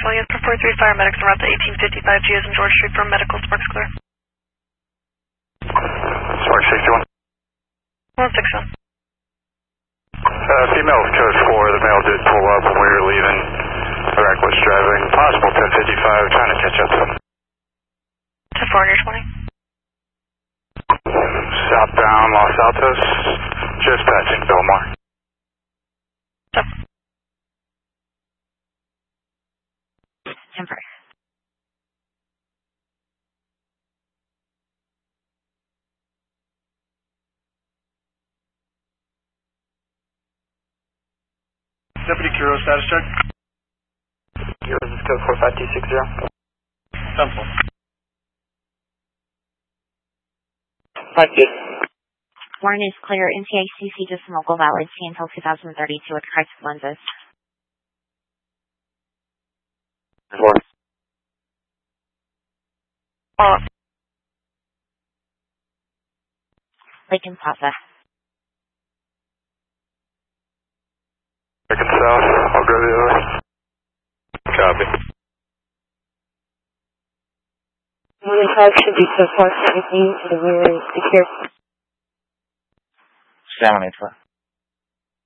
Yes, for 43 paramedics en route to 1855 G as in George Street from medical. Sparks clear. Sparks 61. 161. Female code 4, the male did pull up when we were leaving. Reckless driving. Possible 1055, trying to catch up to him. 10-4 on your 20. Southbound Los Altos, just passing Belmar. Stop. Temporary. Deputy Kuro, status check. Yours is code 45260. Temple. 5 Warren is clear. NTACC just local valid until 2032 with corrective lenses. 4. Lincoln Plaza. Second south, I'll go the other way. Copy. Moving 5 should be so far 17 to the rear is secure. 784.